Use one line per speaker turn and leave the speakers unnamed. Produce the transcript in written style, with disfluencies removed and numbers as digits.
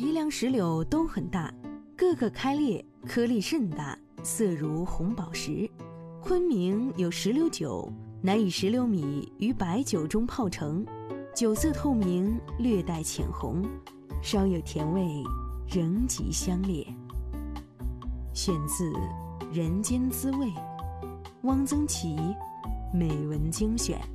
宜良石榴都很大，个个开裂，颗粒甚大，色如红宝石。昆明有石榴酒，乃以石榴米于白酒中泡成，酒色透明，略带浅红，稍有甜味，仍极香烈。选自《人间滋味》，汪曾祺美文精选。